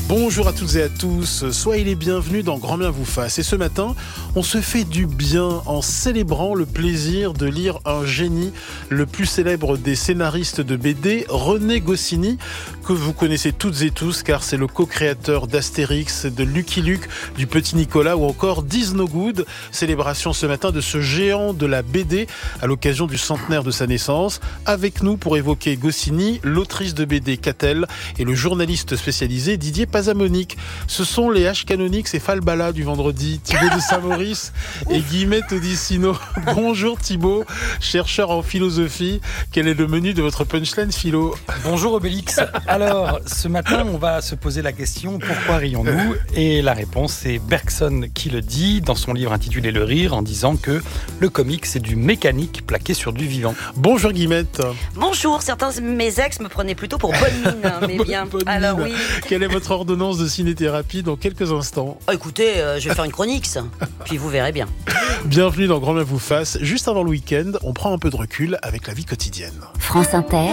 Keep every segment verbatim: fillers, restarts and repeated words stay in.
Bonjour à toutes et à tous, soyez les bienvenus dans Grand Bien vous fasse. Et ce matin, on se fait du bien en célébrant le plaisir de lire un génie, le plus célèbre des scénaristes de B D, René Goscinny, que vous connaissez toutes et tous car c'est le co-créateur d'Astérix, de Lucky Luke, du Petit Nicolas ou encore d'Is No Good. Célébration ce matin de ce géant de la B D à l'occasion du centenaire de sa naissance. Avec nous pour évoquer Goscinny, l'autrice de B D Catel et le journaliste spécialisé Didier Pazamonique. Ce sont les H Canonix et Falbala du vendredi, Thibaut de Saint-Maurice et Guillemette Odissino. Bonjour Thibaut, chercheur en philosophie. Quel est le menu de votre punchline philo ? Bonjour Obélix. Alors, ce matin, on va se poser la question « Pourquoi rions-nous » ? Et la réponse, c'est Bergson qui le dit dans son livre intitulé « Le rire » en disant que le comique, c'est du mécanique plaqué sur du vivant. Bonjour Guillemette. Bonjour, certains de mes ex me prenaient plutôt pour bonne mine, hein, mais bien. Bonne Alors mine. oui. Quelle est votre ordonnance de ciné-thérapie dans quelques instants ? Oh, écoutez, euh, je vais faire une chronique, ça. Puis vous verrez bien. Bienvenue dans Grand Bien vous fasse. Juste avant le week-end, on prend un peu de recul avec la vie quotidienne. France Inter.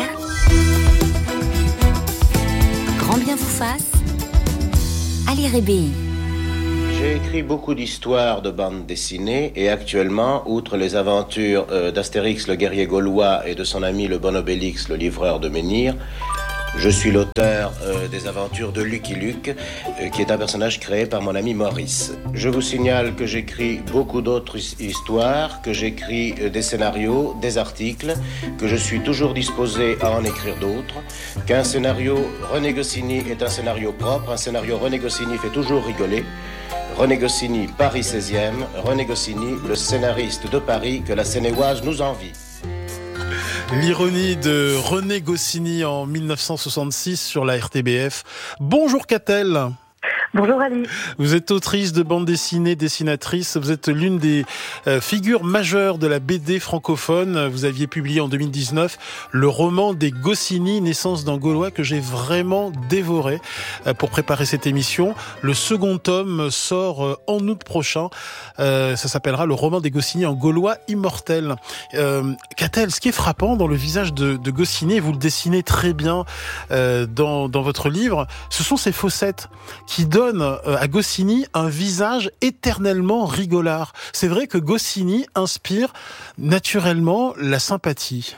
Grand Bien vous fasse. Ali Rébéi. J'ai écrit beaucoup d'histoires de bandes dessinées et actuellement, outre les aventures euh, d'Astérix le guerrier gaulois et de son ami le bon Obélix le livreur de menhirs, je suis l'auteur euh, des aventures de Lucky Luke, euh, qui est un personnage créé par mon ami Maurice. Je vous signale que j'écris beaucoup d'autres histoires, que j'écris euh, des scénarios, des articles, que je suis toujours disposé à en écrire d'autres, qu'un scénario René Goscinny est un scénario propre, un scénario René Goscinny fait toujours rigoler. René Goscinny, Paris seizième, René Goscinny, le scénariste de Paris que la Seine-et-Oise nous envie. L'ironie de René Goscinny en dix-neuf cent soixante-six sur la R T B F. Bonjour Catel. Bonjour Ali. Vous êtes autrice de bande dessinée, dessinatrice. Vous êtes l'une des euh, figures majeures de la B D francophone. Vous aviez publié en deux mille dix-neuf le roman des Goscinny, Naissance d'un Gaulois, que j'ai vraiment dévoré euh, pour préparer cette émission. Le second tome sort euh, en août prochain. Euh, ça s'appellera le roman des Goscinny, un Gaulois immortel. Euh, Catel, ce qui est frappant dans le visage de, de Goscinny, et vous le dessinez très bien euh, dans, dans votre livre, ce sont ces fossettes qui donnent à Goscinny un visage éternellement rigolard. C'est vrai que Goscinny inspire naturellement la sympathie.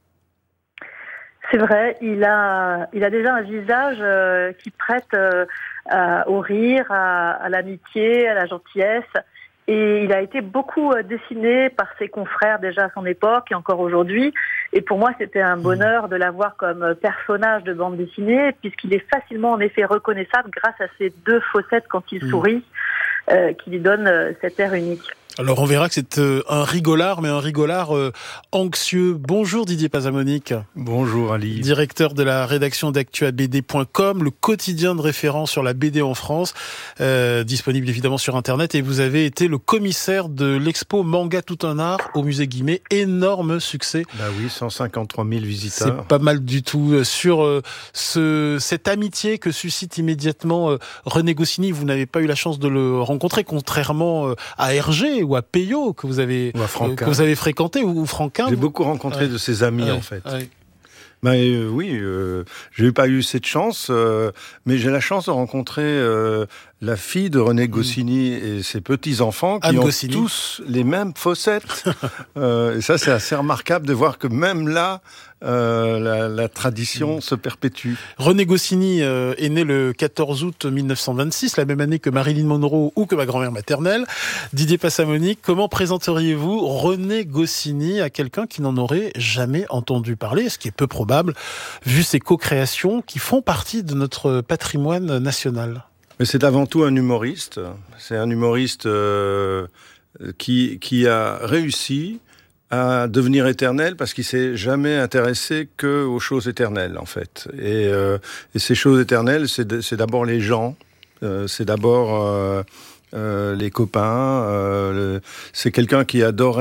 C'est vrai, il a, il a déjà un visage euh, qui prête euh, à, au rire, à, à l'amitié, à la gentillesse. Et il a été beaucoup dessiné par ses confrères déjà à son époque et encore aujourd'hui. Et pour moi, c'était un bonheur de l'avoir comme personnage de bande dessinée, puisqu'il est facilement en effet reconnaissable grâce à ses deux fossettes quand il sourit, euh, qui lui donnent euh, cet air unique. Alors on verra que c'est euh, un rigolard, mais un rigolard euh, anxieux. Bonjour Didier Pazamonique. Bonjour Ali. Directeur de la rédaction d'actu a b d point com, le quotidien de référence sur la B D en France, euh, disponible évidemment sur Internet. Et vous avez été le commissaire de l'expo Manga Tout un Art au musée Guimet. Énorme succès. Bah oui, cent cinquante-trois mille visiteurs. C'est pas mal du tout. Sur euh, ce, cette amitié que suscite immédiatement euh, René Goscinny, vous n'avez pas eu la chance de le rencontrer, contrairement euh, à Hergé ou à Peyo que vous avez euh, que vous avez fréquenté, ou, ou Franquin. J'ai vous... beaucoup rencontré ouais. de ses amis ouais, en fait. Ouais. Ben euh, oui, euh, j'ai pas eu cette chance, euh, mais j'ai la chance de rencontrer euh, la fille de René Goscinny mmh. et ses petits-enfants qui Anne ont Goscinny. tous les mêmes fossettes. euh, et ça, c'est assez remarquable de voir que même là, euh, la, la tradition mmh. se perpétue. René Goscinny euh, est né le quatorze août mille neuf cent vingt-six, la même année que Marilyn Monroe ou que ma grand-mère maternelle. Didier Pazamonique, comment présenteriez-vous René Goscinny à quelqu'un qui n'en aurait jamais entendu parler, ce qui est peu probable, vu ses co-créations qui font partie de notre patrimoine national? Mais c'est avant tout un humoriste. C'est un humoriste euh, qui, qui a réussi à devenir éternel parce qu'il s'est jamais intéressé que aux choses éternelles, en fait. Et, euh, et ces choses éternelles, c'est, de, c'est d'abord les gens, euh, c'est d'abord euh, euh, les copains. Euh, le, c'est quelqu'un qui adorait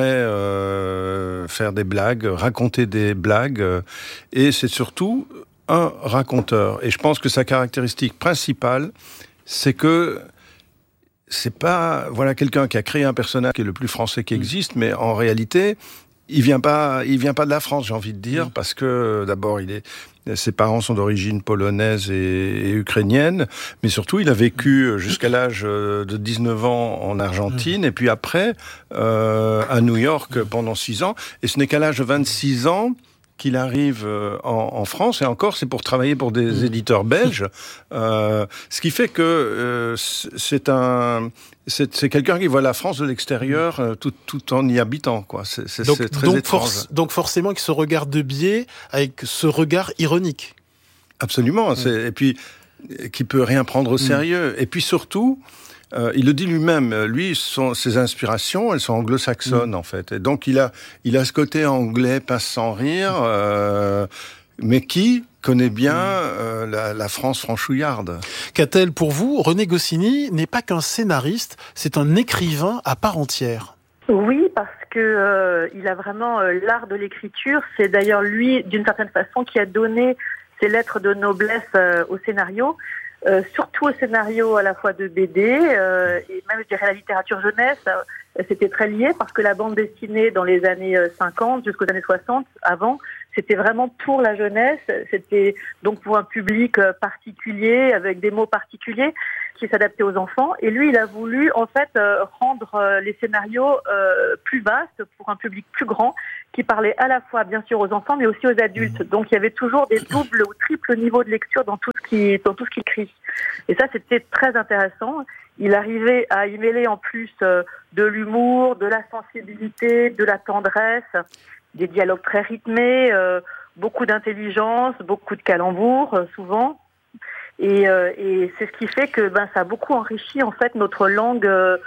euh, faire des blagues, raconter des blagues, euh, et c'est surtout un raconteur. Et je pense que sa caractéristique principale, c'est que c'est pas voilà quelqu'un qui a créé un personnage qui est le plus français qui existe, mais en réalité, il vient pas, il vient pas de la France, j'ai envie de dire, mmh. parce que d'abord, il est, ses parents sont d'origine polonaise et, et ukrainienne, mais surtout, il a vécu jusqu'à l'âge de dix-neuf ans en Argentine, mmh. et puis après, euh, à New York pendant six ans, et ce n'est qu'à l'âge de vingt-six ans qu'il arrive en, en France, et encore, c'est pour travailler pour des mmh. éditeurs belges, euh, ce qui fait que euh, c'est un... C'est, c'est quelqu'un qui voit la France de l'extérieur euh, tout, tout en y habitant, quoi. C'est, c'est, donc, c'est très donc étrange. Forc- donc forcément, qu'il se regarde de biais, avec ce regard ironique. Absolument. Mmh. C'est, et puis, qui peut rien prendre au sérieux. Mmh. Et puis surtout, euh, il le dit lui-même, lui, son, ses inspirations, elles sont anglo-saxonnes, mmh. en fait. Et donc, il a, il a ce côté anglais, passe sans rire, euh, mais qui connaît bien euh, la, la France franchouillarde. Catel, pour vous, René Goscinny n'est pas qu'un scénariste, c'est un écrivain à part entière. Oui, parce que euh, il a vraiment euh, l'art de l'écriture. C'est d'ailleurs lui, d'une certaine façon, qui a donné ses lettres de noblesse euh, au scénario, euh, surtout au scénario à la fois de B D euh, et même, je dirais, la littérature jeunesse. Euh, c'était très lié parce que la bande dessinée dans les années cinquante jusqu'aux années soixante, avant, c'était vraiment pour la jeunesse, c'était donc pour un public particulier, avec des mots particuliers, qui s'adaptaient aux enfants. Et lui, il a voulu, en fait, euh, rendre euh, les scénarios euh, plus vastes, pour un public plus grand, qui parlait à la fois, bien sûr, aux enfants, mais aussi aux adultes. Donc, il y avait toujours des doubles ou triples niveaux de lecture dans tout ce qui, dans tout ce qu'il écrit. Et ça, c'était très intéressant. Il arrivait à y mêler, en plus, euh, de l'humour, de la sensibilité, de la tendresse, des dialogues très rythmés, euh, beaucoup d'intelligence, beaucoup de calembours, euh, souvent. Et, euh, et c'est ce qui fait que ben, ça a beaucoup enrichi, en fait, notre langue, euh,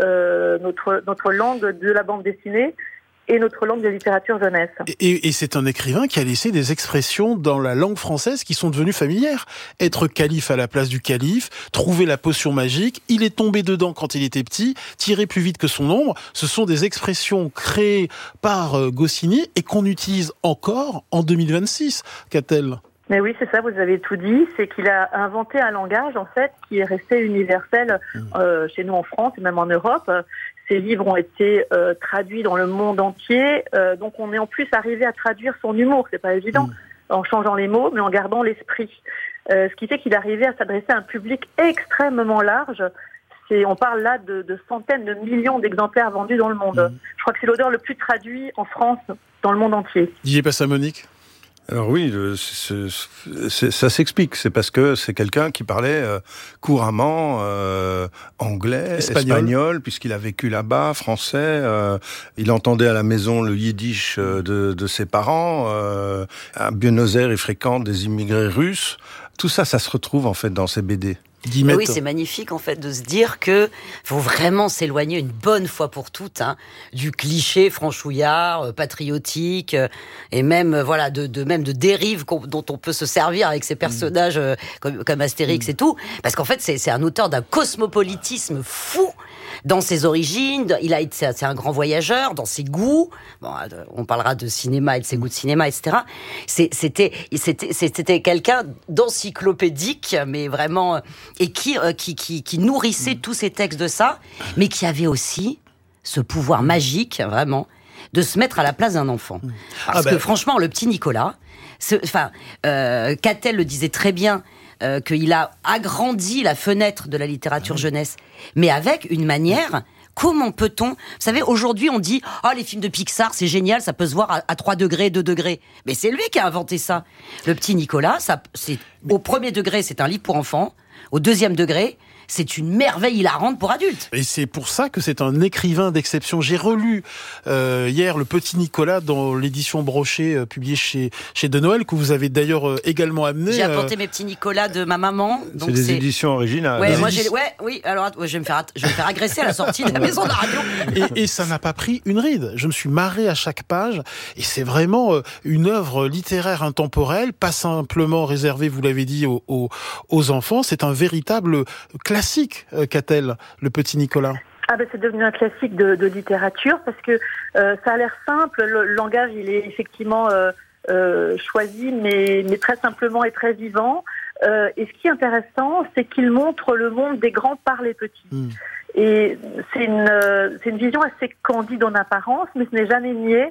notre, notre langue de la bande dessinée et notre langue de littérature jeunesse. Et, et c'est un écrivain qui a laissé des expressions dans la langue française qui sont devenues familières. Être calife à la place du calife, trouver la potion magique, il est tombé dedans quand il était petit, tirer plus vite que son ombre, ce sont des expressions créées par euh, Goscinny et qu'on utilise encore en deux mille vingt-six, Catel. Mais oui, c'est ça, vous avez tout dit. C'est qu'il a inventé un langage, en fait, qui est resté universel euh, chez nous en France et même en Europe. Ses livres ont été euh, traduits dans le monde entier. Euh, donc, on est en plus arrivé à traduire son humour. C'est pas évident, mmh. en changeant les mots, mais en gardant l'esprit. Euh, ce qui fait qu'il arrivait à s'adresser à un public extrêmement large. C'est, on parle là de, de centaines de millions d'exemplaires vendus dans le monde. Mmh. Je crois que c'est l'auteur le plus traduit en France, dans le monde entier. Didier Passamonique. Alors oui, c'est, c'est, ça s'explique. C'est parce que c'est quelqu'un qui parlait euh, couramment euh, anglais, espagnol. espagnol, puisqu'il a vécu là-bas, français. Euh, il entendait à la maison le yiddish euh, de, de ses parents. Euh, à Buenos Aires, il fréquente des immigrés russes. Tout ça, ça se retrouve en fait dans ces B D. Oui, c'est magnifique en fait de se dire que faut vraiment s'éloigner une bonne fois pour toutes hein, du cliché franchouillard, euh, patriotique euh, et même euh, voilà de, de même de dérives dont on peut se servir avec ces personnages euh, comme, comme Astérix mmh. et tout, parce qu'en fait c'est, c'est un auteur d'un cosmopolitisme fou dans ses origines. Il a été c'est un grand voyageur dans ses goûts. Bon, on parlera de cinéma et de ses goûts de cinéma, et cetera. C'est, c'était c'était c'était quelqu'un d'encyclopédique, mais vraiment. Et qui, euh, qui, qui, qui nourrissait mmh. tous ces textes de ça, mais qui avait aussi ce pouvoir magique, vraiment, de se mettre à la place d'un enfant. Mmh. Parce ah ben... que franchement, le petit Nicolas, enfin, euh, Catel le disait très bien, euh, qu'il a agrandi la fenêtre de la littérature mmh. jeunesse, mais avec une manière... Comment peut-on... Vous savez, aujourd'hui, on dit « Ah, oh, les films de Pixar, c'est génial, ça peut se voir à, à trois degrés, deux degrés. » Mais c'est lui qui a inventé ça. Le petit Nicolas, ça, c'est, au premier degré, c'est un livre pour enfants. Au deuxième degré, c'est une merveille hilarante pour adultes. Et c'est pour ça que c'est un écrivain d'exception. J'ai relu euh, hier Le Petit Nicolas dans l'édition Brochet euh, publiée chez chez De Noël, que vous avez d'ailleurs euh, également amené. J'ai apporté euh... mes petits Nicolas de ma maman. Donc c'est des c'est... éditions originales. Ouais, des moi éditions... j'ai ouais, oui. Alors je vais me faire je vais me faire agresser à la sortie de la maison de la radio. Et, et ça n'a pas pris une ride. Je me suis marré à chaque page. Et c'est vraiment euh, une œuvre littéraire intemporelle, pas simplement réservée, vous l'avez dit, aux, aux, aux enfants. C'est un véritable classique, euh, Catel, Le Petit Nicolas. Ah ben c'est devenu un classique de, de littérature parce que euh, ça a l'air simple, le langage il est effectivement euh, euh, choisi mais, mais très simplement et très vivant. Euh, et ce qui est intéressant, c'est qu'il montre le monde des grands par les petits. Mmh. Et c'est une, c'est une vision assez candide en apparence, mais ce n'est jamais niais.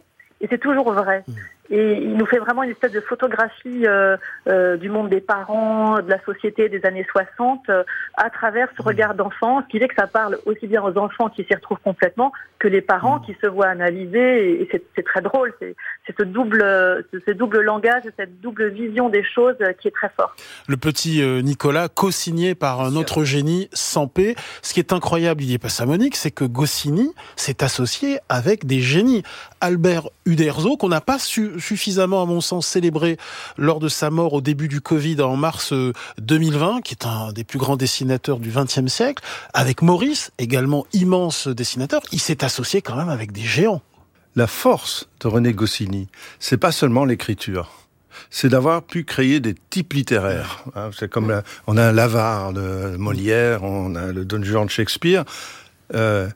et c'est toujours vrai. Mmh. Et il nous fait vraiment une espèce de photographie euh, euh, du monde des parents, de la société des années soixante, euh, à travers ce regard d'enfant, ce qui fait que ça parle aussi bien aux enfants qui s'y retrouvent complètement que les parents qui se voient analyser. Et c'est, c'est très drôle, c'est, c'est ce double, ce, ce double langage, cette double vision des choses qui est très forte. Le petit Nicolas, co-signé par un autre génie, Sampé. Ce qui est incroyable, Didier Passamonique, c'est que Goscinny s'est associé avec des génies. Albert Uderzo, qu'on n'a pas su suffisamment, à mon sens, célébré lors de sa mort au début du Covid en mars deux mille vingt, qui est un des plus grands dessinateurs du vingtième siècle, avec Maurice, également immense dessinateur. Il s'est associé quand même avec des géants. La force de René Goscinny, c'est pas seulement l'écriture, c'est d'avoir pu créer des types littéraires. C'est comme la, on a un L'Avare de Molière, on a le Don Juan de Shakespeare. Euh,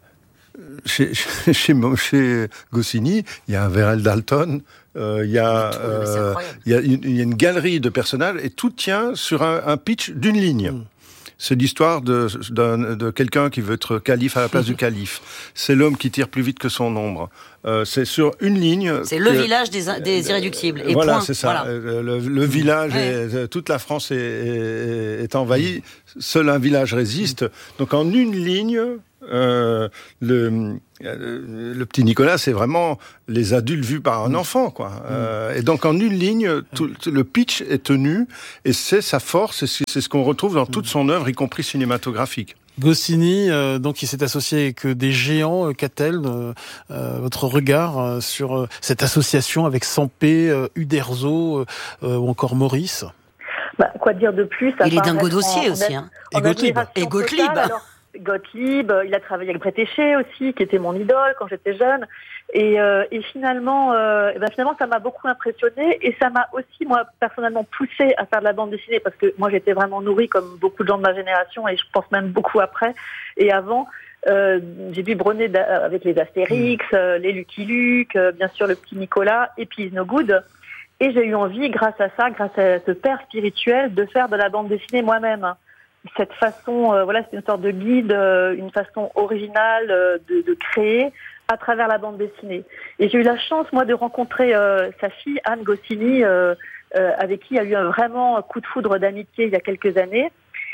Chez, chez, chez Goscinny, il y a un Vérel Dalton, euh, il, y a, euh, il, y a une, il y a une galerie de personnages, et tout tient sur un, un pitch d'une ligne. Mm. C'est l'histoire de, de, de quelqu'un qui veut être calife à la place du calife. C'est l'homme qui tire plus vite que son ombre. Euh, c'est sur une ligne... C'est que, le village des, des irréductibles. Et voilà, point. c'est ça. Voilà. Le, le, le village, ouais. est, toute la France est, est, est envahie. Seul un village résiste. Donc en une ligne... Euh, le, le, le petit Nicolas, c'est vraiment les adultes vus par un enfant, quoi. Euh, et donc en une ligne, tout, le pitch est tenu, et c'est sa force, et c'est, c'est ce qu'on retrouve dans toute son œuvre, y compris cinématographique. Goscinny, euh, donc il s'est associé avec des géants. Qu'a-t-elle euh, euh, votre regard euh, sur euh, cette association avec Sampé, euh, Uderzo euh, ou encore Maurice? Bah, quoi dire de plus? Il est dingo dossier aussi, hein. Et Gottlieb. Et Gottlieb. Gottlieb, il a travaillé avec Bretéché aussi, qui était mon idole quand j'étais jeune. Et, euh, et finalement, euh, et ben finalement, ça m'a beaucoup impressionnée, et ça m'a aussi, moi, personnellement, poussée à faire de la bande dessinée, parce que moi, j'étais vraiment nourrie, comme beaucoup de gens de ma génération, et je pense même beaucoup après et avant. Euh, j'ai biberonné avec les Astérix, euh, les Lucky Luke, euh, bien sûr le petit Nicolas, et puis No Good. Et j'ai eu envie, grâce à ça, grâce à ce père spirituel, de faire de la bande dessinée moi-même. Cette façon, euh, voilà, c'est une sorte de guide, euh, une façon originale euh, de, de créer à travers la bande dessinée. Et j'ai eu la chance, moi, de rencontrer euh, sa fille, Anne Goscinny, euh, euh, avec qui il y a eu un vraiment un coup de foudre d'amitié il y a quelques années.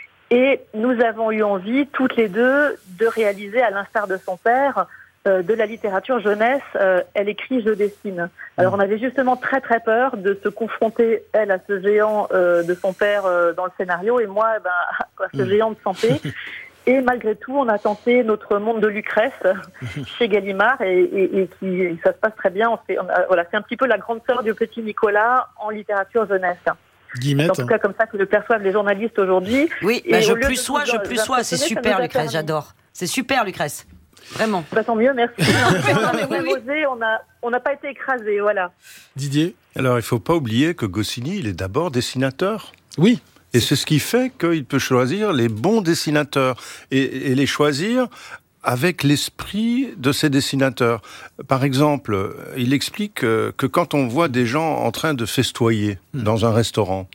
Et nous avons eu envie, toutes les deux, de réaliser, à l'instar de son père, euh, de la littérature jeunesse. Euh, elle écrit, je dessine. Alors on avait justement très très peur de se confronter, elle, à ce géant euh, de son père euh, dans le scénario, et moi, ben, à ce géant de Sampé. Et malgré tout, on a tenté notre monde de Lucrèce chez Gallimard, et, et, et qui, ça se passe très bien. On fait, on a, voilà, c'est un petit peu la grande sœur du petit Nicolas en littérature jeunesse. Guillemette. En tout cas, comme ça que le perçoivent les journalistes aujourd'hui. Oui, et bah je plus sois, je plus sois. C'est super, Lucrèce, j'adore. C'est super, Lucrèce. Vraiment. Bah, tant mieux, merci. on a oui, oui. osé, on n'a on a pas été écrasés, voilà. Didier? Alors, il ne faut pas oublier que Goscinny, il est d'abord dessinateur. Oui. Et c'est ce qui fait qu'il peut choisir les bons dessinateurs et, et les choisir avec l'esprit de ces dessinateurs. Par exemple, il explique que, que quand on voit des gens en train de festoyer mmh. dans un restaurant,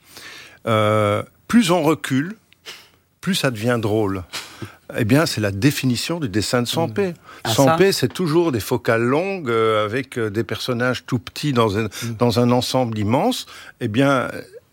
euh, plus on recule, plus ça devient drôle. Eh bien, c'est la définition du dessin de Sampé. Mmh. Ah, Sampé, c'est toujours des focales longues euh, avec euh, des personnages tout petits dans un, mmh. dans un ensemble immense. Eh bien,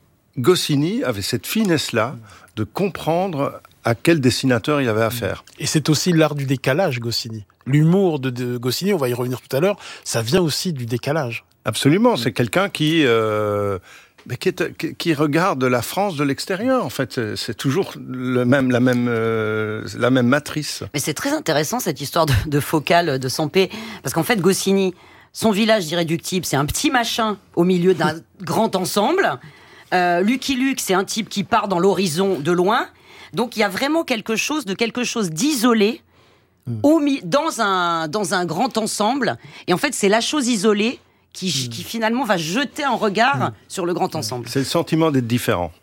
Goscinny avait cette finesse-là de comprendre à quel dessinateur il avait affaire. Et c'est aussi l'art du décalage, Goscinny. L'humour de, de Goscinny, on va y revenir tout à l'heure, ça vient aussi du décalage. Absolument, c'est quelqu'un qui... Euh, mais qui, est, qui regarde la France de l'extérieur, en fait. C'est, c'est toujours le même, la, même, euh, la même matrice. Mais c'est très intéressant, cette histoire de, de focale de Sampé, parce qu'en fait, Goscinny, son village irréductible, c'est un petit machin au milieu d'un grand ensemble. Euh, Lucky Luke, c'est un type qui part dans l'horizon de loin. Donc, il y a vraiment quelque chose de quelque chose d'isolé mmh. au, dans, un, dans un grand ensemble. Et en fait, c'est la chose isolée Qui, mmh. qui finalement va jeter un regard mmh. sur le grand ensemble. C'est le sentiment d'être différent.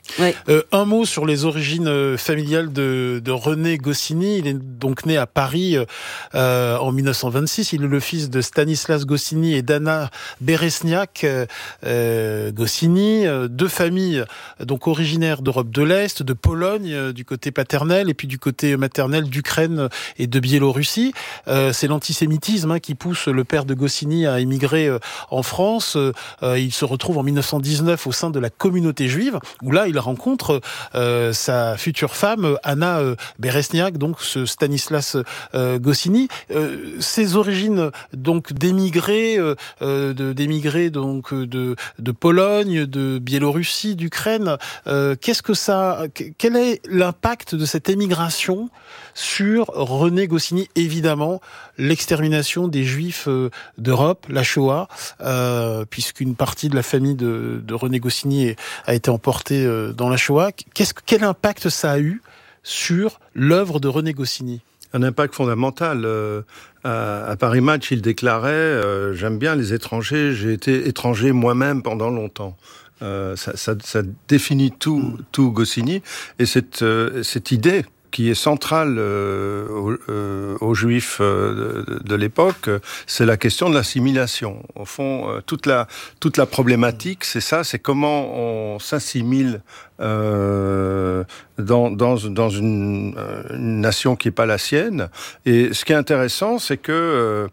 Oui. Euh, un mot sur les origines euh, familiales de, de René Goscinny. Il est donc né à Paris euh, en mille neuf cent vingt-six. Il est le fils de Stanislas Goscinny et d'Anna Beresniak euh, euh, Goscinny. Euh, deux familles donc originaires d'Europe de l'Est, de Pologne euh, du côté paternel et puis du côté maternel d'Ukraine et de Biélorussie. Euh, c'est l'antisémitisme hein, qui pousse le père de Goscinny à émigrer euh, en France. Euh, il se retrouve en mille neuf cent dix-neuf au sein de la communauté juive où là il rencontre euh, sa future femme Anna euh, Beresniak, donc ce Stanislas euh, Goscinny. Euh, ses origines donc d'émigrés, euh, de, d'émigrés donc de, de Pologne, de Biélorussie, d'Ukraine. Euh, qu'est-ce que ça, quel est l'impact de cette émigration sur René Goscinny? Évidemment, l'extermination des Juifs euh, d'Europe, la Shoah, euh, puisqu'une partie de la famille de, de René Goscinny est, a été emportée euh, dans la Shoah. Qu'est-ce, quel impact ça a eu sur l'œuvre de René Goscinny? Un impact fondamental. Euh, à, à Paris Match, il déclarait euh, « J'aime bien les étrangers, j'ai été étranger moi-même pendant longtemps ». Euh, ça, ça, ça définit tout, mmh. tout Goscinny. Et cette, euh, cette idée qui est centrale euh, aux, euh, aux Juifs euh, de, de l'époque, c'est la question de l'assimilation. Au fond, euh, toute la toute la problématique, c'est ça, c'est comment on s'assimile euh, dans dans dans une, une nation qui est pas la sienne. Et ce qui est intéressant, c'est que euh,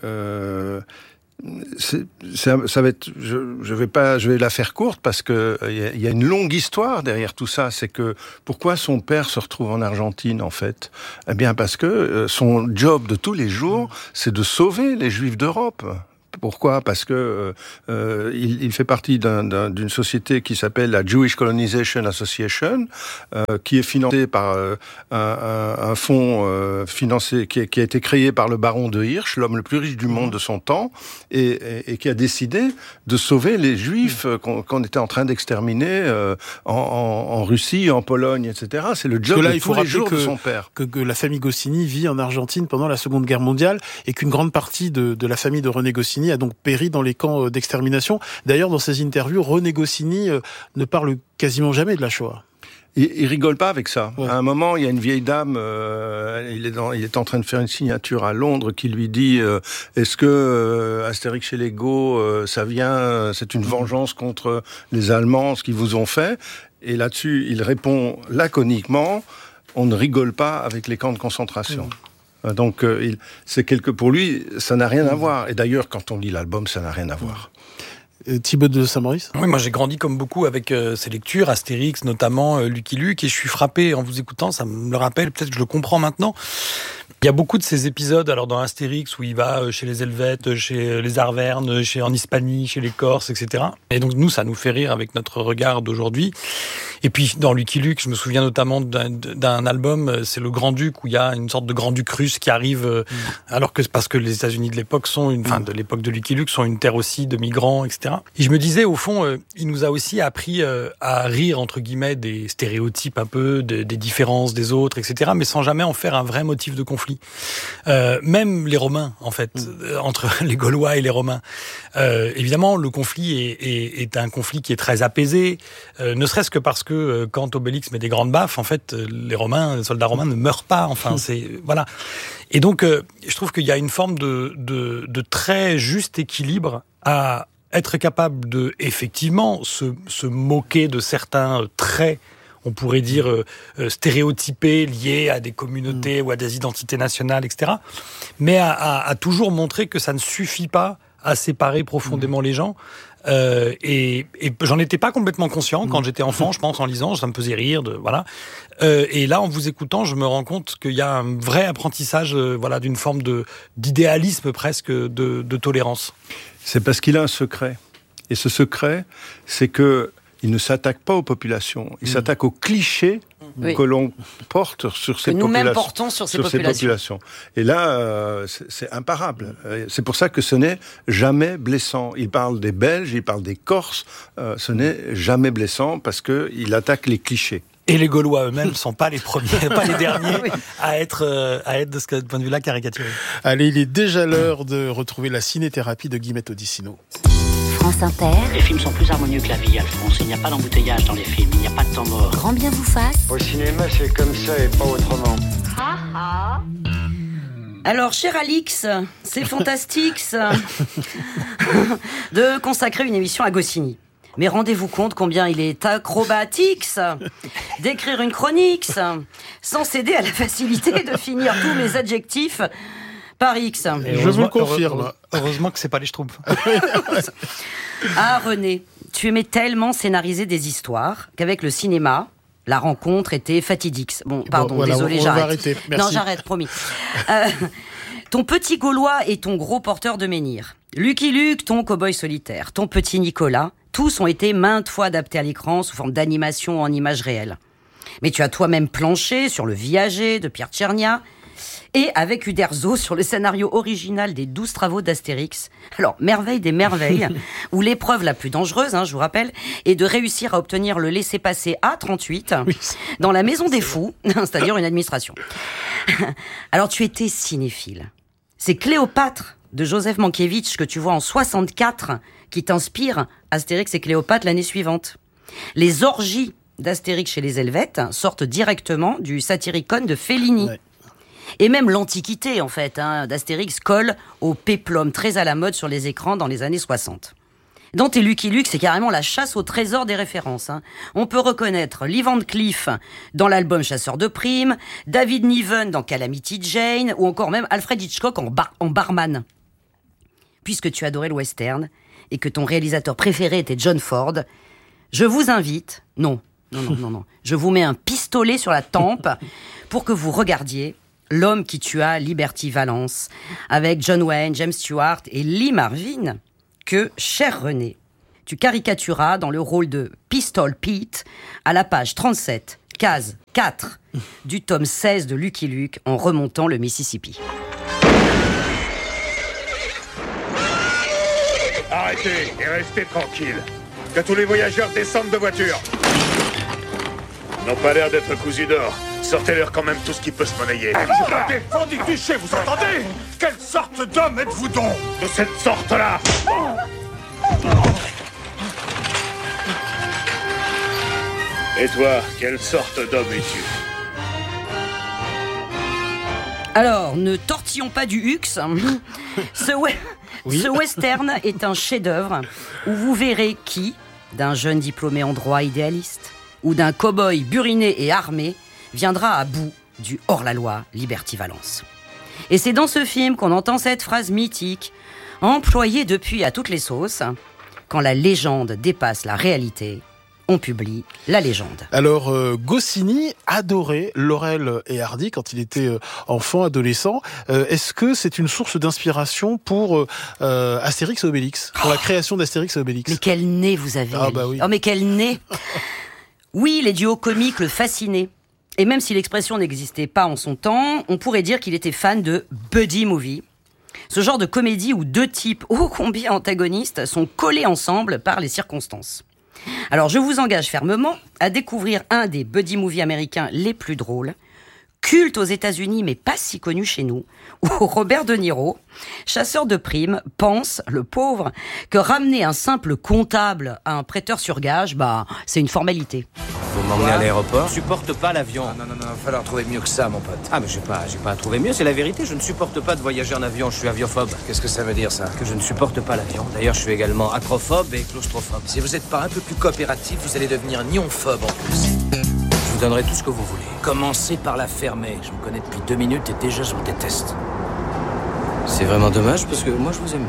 euh, C'est, ça, ça va être, je, je vais pas, je vais la faire courte parce que il y, y a une longue histoire derrière tout ça. C'est que pourquoi son père se retrouve en Argentine en fait? Eh bien parce que euh, son job de tous les jours, c'est de sauver les Juifs d'Europe. Pourquoi? Parce que euh, il, il fait partie d'un, d'un, d'une société qui s'appelle la Jewish Colonization Association, euh, qui est financée par euh, un, un, un fonds euh, financé qui a, qui a été créé par le baron de Hirsch, l'homme le plus riche du monde de son temps, et, et, et qui a décidé de sauver les Juifs qu'on, qu'on était en train d'exterminer euh, en, en, en Russie, en Pologne, et cetera. C'est le job là, de il faut tous les jours que, de son père. Que, que la famille Goscinny vit en Argentine pendant la Seconde Guerre mondiale et qu'une grande partie de, de la famille de René Goscinny a donc péri dans les camps d'extermination. D'ailleurs, dans ses interviews, René Goscinny euh, ne parle quasiment jamais de la Shoah. Il, il rigole pas avec ça. Ouais. À un moment, il y a une vieille dame, euh, il, est dans, il est en train de faire une signature à Londres qui lui dit euh, est-ce que euh, Astérix chez les Go, euh, ça vient, c'est une vengeance contre les Allemands, ce qu'ils vous ont fait? Et là-dessus, il répond laconiquement on ne rigole pas avec les camps de concentration. Mmh. Donc, euh, il, c'est quelque, pour lui, ça n'a rien à voir. Et d'ailleurs, quand on lit l'album, ça n'a rien à voir. Euh, Thibaut de Saint-Maurice ? Oui, moi j'ai grandi comme beaucoup avec euh, ces lectures, Astérix notamment, euh, Lucky Luke, et je suis frappé en vous écoutant, ça me le rappelle, peut-être que je le comprends maintenant. Il y a beaucoup de ces épisodes, alors dans Astérix, où il va chez les Helvètes, chez les Arvernes, chez, en Hispanie, chez les Corses, et cetera. Et donc nous, ça nous fait rire avec notre regard d'aujourd'hui. Et puis dans Lucky Luke, je me souviens notamment d'un, d'un album, c'est le Grand-Duc, où il y a une sorte de Grand-Duc russe qui arrive, mmh. alors que parce que les États-Unis de l'époque sont une, enfin de l'époque de Lucky Luke sont une terre aussi de migrants, et cetera. Et je me disais, au fond, euh, il nous a aussi appris euh, à rire, entre guillemets, des stéréotypes un peu, de, des différences des autres, et cetera, mais sans jamais en faire un vrai motif de conflit. Euh, même les Romains, en fait, mmh. entre les Gaulois et les Romains. Euh, évidemment, le conflit est, est, est un conflit qui est très apaisé, euh, ne serait-ce que parce que euh, quand Obélix met des grandes baffes, en fait, les Romains, les soldats romains ne meurent pas. Enfin, mmh. c'est voilà. Et donc, euh, je trouve qu'il y a une forme de, de, de très juste équilibre à être capable de, effectivement, se, se moquer de certains traits, on pourrait dire, euh, euh, stéréotypés, liés à des communautés mmh. ou à des identités nationales, et cetera. Mais à, à, à toujours montrer que ça ne suffit pas à séparer profondément mmh. les gens. Euh, et, et j'en étais pas complètement conscient quand j'étais enfant, je pense, en lisant, ça me faisait rire, de, voilà. Euh, et là, en vous écoutant, je me rends compte qu'il y a un vrai apprentissage, euh, voilà, d'une forme de, d'idéalisme presque, de, de tolérance. C'est parce qu'il a un secret. Et ce secret, c'est que il ne s'attaque pas aux populations, il mmh. s'attaque aux clichés oui. que l'on porte sur ces, populations, portons sur ces, sur populations. ces populations. Et là, euh, c'est, c'est imparable. C'est pour ça que ce n'est jamais blessant. Il parle des Belges, il parle des Corses, euh, ce n'est jamais blessant parce qu'il attaque les clichés. Et les Gaulois eux-mêmes ne sont pas les premiers, pas les derniers oui. à être, euh, à être de ce point de vue-là caricaturés. Allez, il est déjà l'heure de retrouver la ciné-thérapie de Guillemette Odissino. France Inter. Les films sont plus harmonieux que la vie, Alphonse. Il n'y a pas d'embouteillage dans les films, il n'y a pas de temps mort. Grand bien vous fasse. Au cinéma, c'est comme ça et pas autrement. Ha ha. Alors, cher Alix, c'est fantastique ça, de consacrer une émission à Goscinny. Mais rendez-vous compte combien il est acrobatique ça, d'écrire une chronique ça, sans céder à la facilité de finir tous les adjectifs par X. Je vous le confirme. Heureusement que c'est pas les Schtroumpfs. Ah René, tu aimais tellement scénariser des histoires qu'avec le cinéma, la rencontre était fatidique. Bon, pardon, bon, voilà, désolé, on, on j'arrête. va arrêter. Merci. Non, j'arrête, promis. euh, ton petit Gaulois et ton gros porteur de menhir. Lucky Luke, ton cow-boy solitaire. Ton petit Nicolas. Tous ont été maintes fois adaptés à l'écran sous forme d'animation en images réelles. Mais tu as toi-même planché sur Le Viager de Pierre Tchernia et avec Uderzo sur le scénario original des douze travaux d'Astérix. Alors, merveille des merveilles, où l'épreuve la plus dangereuse, hein, je vous rappelle, est de réussir à obtenir le laissez-passer A trente-huit oui, dans la Maison des Fous, c'est-à-dire une administration. Alors, tu étais cinéphile. C'est Cléopâtre de Joseph Mankiewicz que tu vois en soixante-quatre qui t'inspire Astérix et Cléopâtre l'année suivante. Les orgies d'Astérix chez les Helvètes sortent directement du Satyricon de Fellini. Ouais. Et même l'Antiquité, en fait, hein, d'Astérix colle au péplum très à la mode sur les écrans dans les années soixante. Dans tes Lucky Luke, c'est carrément la chasse au trésor des références. Hein. On peut reconnaître Lee Van Cleef dans l'album Chasseur de primes, David Niven dans Calamity Jane, ou encore même Alfred Hitchcock en, bar- en barman. Puisque tu adorais le western et que ton réalisateur préféré était John Ford, je vous invite, non, non, non, non, non, je vous mets un pistolet sur la tempe pour que vous regardiez L'homme qui tua Liberty Valance, avec John Wayne, James Stewart et Lee Marvin, que, cher René, tu caricaturas dans le rôle de Pistol Pete à la page trente-sept, case quatre du tome seize de Lucky Luke en remontant le Mississippi. Arrêtez et restez tranquille. Que tous les voyageurs descendent de voiture. Ils n'ont pas l'air d'être cousus d'or. Sortez-leur quand même tout ce qui peut se monnayer. Je défends du duché, vous entendez? Quelle sorte d'homme êtes-vous donc? De cette sorte-là. Et toi, quelle sorte d'homme es-tu? Alors, ne tortillons pas du Hux. Ce, we- oui. Ce western est un chef-d'œuvre où vous verrez qui, d'un jeune diplômé en droit idéaliste ou d'un cow-boy buriné et armé, viendra à bout du hors-la-loi Liberty Valance. Et c'est dans ce film qu'on entend cette phrase mythique, employée depuis à toutes les sauces, quand la légende dépasse la réalité, on publie la légende. Alors, euh, Goscinny adorait Laurel et Hardy quand il était euh, enfant, adolescent. Euh, est-ce que c'est une source d'inspiration pour euh, Astérix et Obélix, pour oh. la création d'Astérix et Obélix? Mais quel nez vous avez! Ah bah oui. Oh mais quel nez! Oui, les duos comiques le fascinaient. Et même si l'expression n'existait pas en son temps, on pourrait dire qu'il était fan de buddy movie. Ce genre de comédie où deux types ô combien antagonistes sont collés ensemble par les circonstances. Alors je vous engage fermement à découvrir un des buddy movies américains les plus drôles, culte aux États-Unis mais pas si connu chez nous, où Robert De Niro, chasseur de primes, pense, le pauvre, que ramener un simple comptable à un prêteur sur gage, bah c'est une formalité. Vous m'emmenez à l'aéroport? Je supporte pas l'avion. Ah, non, non, non, il va falloir trouver mieux que ça, mon pote. Ah, mais j'ai pas, j'ai pas à trouver mieux, c'est la vérité. Je ne supporte pas de voyager en avion, je suis aviophobe. Qu'est-ce que ça veut dire, ça? Que je ne supporte pas l'avion. D'ailleurs, je suis également acrophobe et claustrophobe. Si vous n'êtes pas un peu plus coopératif, vous allez devenir nionphobe en plus. Je vous donnerai tout ce que vous voulez. Commencez par la fermer. Je me connais depuis deux minutes et déjà je vous déteste. C'est vraiment dommage parce que moi je vous aime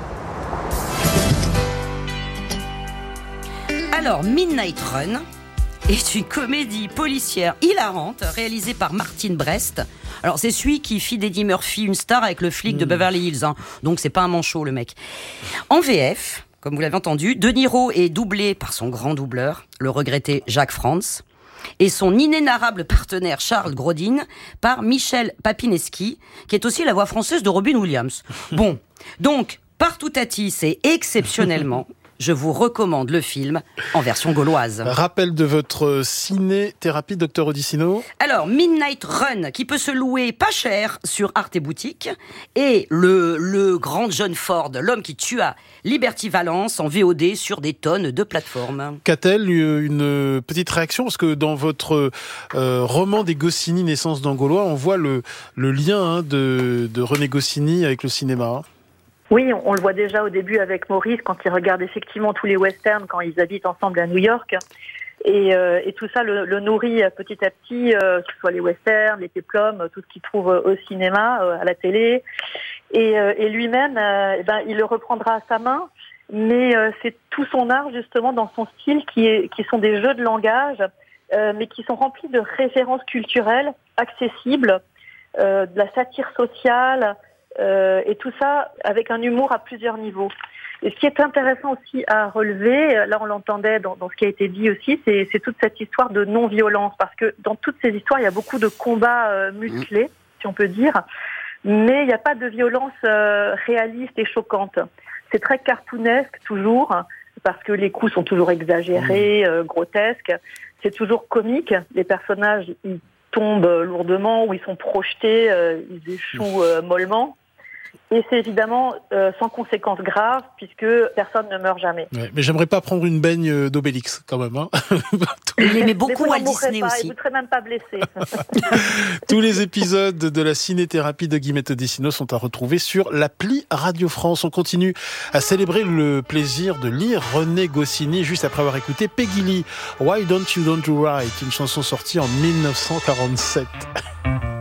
bien. Alors, Midnight Run est une comédie policière hilarante réalisée par Martin Brest. Alors c'est celui qui fit d'Eddie Murphy une star avec le flic mmh. de Beverly Hills, hein. Donc c'est pas un manchot le mec. En V F, comme vous l'avez entendu, De Niro est doublé par son grand doubleur, le regretté Jacques Frantz, et son inénarrable partenaire Charles Grodin par Michel Papineski, qui est aussi la voix française de Robin Williams. Bon, donc partout à c'est exceptionnellement je vous recommande le film en version gauloise. Rappel de votre ciné-thérapie, docteur Odissino. Alors, Midnight Run, qui peut se louer pas cher sur Arte Boutique, et le, le grand John Ford, l'homme qui tua Liberty Valance en V O D sur des tonnes de plateformes. Qu'a-t-elle une petite réaction? Parce que dans votre euh, roman des Goscinny, Naissance d'un Gaulois, on voit le, le lien hein, de, de René Goscinny avec le cinéma. Oui, on le voit déjà au début avec Maurice, quand il regarde effectivement tous les westerns, quand ils habitent ensemble à New York. Et, euh, et tout ça le, le nourrit petit à petit, euh, que ce soit les westerns, les péplums, tout ce qu'il trouve au cinéma, euh, à la télé. Et, euh, et lui-même, euh, eh ben, il le reprendra à sa main, mais euh, c'est tout son art justement dans son style qui, est, qui sont des jeux de langage, euh, mais qui sont remplis de références culturelles accessibles, euh, de la satire sociale, Euh, et tout ça avec un humour à plusieurs niveaux. Et ce qui est intéressant aussi à relever, là on l'entendait dans, dans ce qui a été dit aussi, c'est, c'est toute cette histoire de non-violence, parce que dans toutes ces histoires, il y a beaucoup de combats euh, musclés, si on peut dire, mais il n'y a pas de violence euh, réaliste et choquante. C'est très cartoonesque toujours, parce que les coups sont toujours exagérés, euh, grotesques, c'est toujours comique, les personnages ils tombent lourdement ou ils sont projetés, euh, ils échouent euh, mollement. Et c'est évidemment euh, sans conséquences graves, puisque personne ne meurt jamais. Ouais, mais j'aimerais pas prendre une baigne d'Obélix, quand même. Hein. Il aimait beaucoup Walt Disney pas, aussi. Il ne serait même pas blessé. Tous les épisodes de la ciné-thérapie de Guillemette Odissino sont à retrouver sur l'appli Radio France. On continue à célébrer le plaisir de lire René Goscinny, juste après avoir écouté Peggy Lee, Why Don't You Don't Do Right, une chanson sortie en dix-neuf cent quarante-sept.